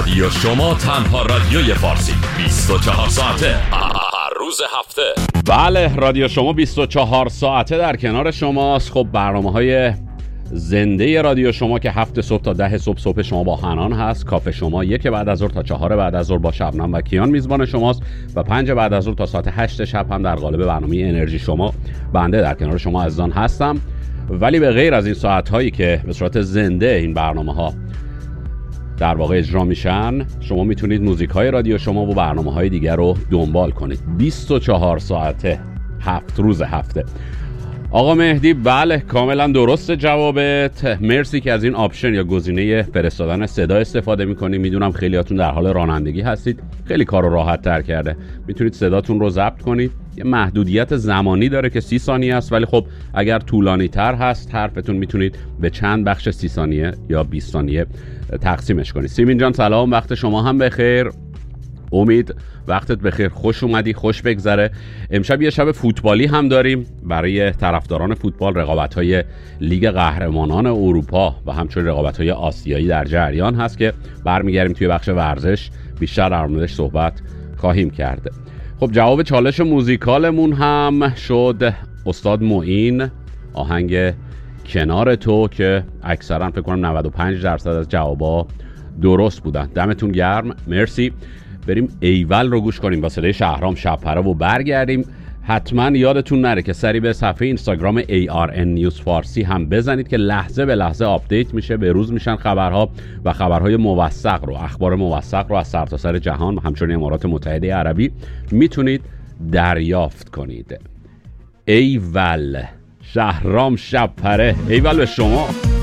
رادیو شما، تنها رادیوی فارسی 24 ساعته هر روز هفته. بله، رادیو شما 24 ساعته در کنار شماست. خب برنامه‌های زنده رادیو شما که 7 صبح تا 10 صبح شما با حنان هست، کافه شما 1 بعد از ظهر تا 4 بعد از ظهر با شبنم و کیان میزبان شماست و 5 بعد از ظهر تا ساعت 8 شب هم در قالب برنامه انرژی شما بنده در کنار شما عزیزان هستم. ولی به غیر از این ساعت‌هایی که به صورت زنده این برنامه‌ها در واقع اجرا میشن، شما میتونید موزیک‌های رادیو شما و برنامه‌های دیگر رو دنبال کنید 24 ساعته 7 روز هفته. آقا مهدی، بله کاملا درست جوابت. مرسی که از این آپشن یا گزینه فرستادن صدا استفاده میکنید. میدونم خیلیاتون در حال رانندگی هستید، خیلی کار رو راحت تر کرده. میتونید صداتون رو ضبط کنید. یه محدودیت زمانی داره که 30 ثانیه است، ولی خب اگر طولانی تر هست حرفتون میتونید به چند بخش 30 ثانیه یا 20 ثانیه تقسیمش کنید. سیمین جان سلام، وقت شما هم بخیر. امید وقتت بخیر، خوش اومدی، خوش بگذره. امشب یه شب فوتبالی هم داریم برای طرفداران فوتبال. رقابت‌های لیگ قهرمانان اروپا و همچنین رقابت‌های آسیایی در جریان هست که برمیگردیم توی بخش ورزش بیشتر در موردش صحبت خواهیم کرد. خب جواب چالش موزیکالمون هم شد استاد معین، آهنگ کنار تو، که اکثرا فکر کنم 95% از جوابا درست بودن. دمتون گرم، مرسی. بریم ایول رو گوش کنیم با صدای شهرام شب‌پره و برگردیم. حتما یادتون نره که سری به صفحه اینستاگرام ARN نیوز فارسی هم بزنید که لحظه به لحظه آپدیت میشه، به روز میشن خبرها و خبرهای موثق رو، اخبار موثق رو از سرتاسر جهان و همچنین امارات متحده عربی میتونید دریافت کنید. ایول، شهرام شب‌پره، ایول به شما.